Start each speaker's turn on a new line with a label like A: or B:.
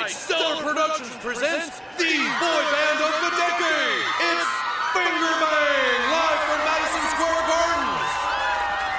A: tonight, Stellar Productions presents the boy band of the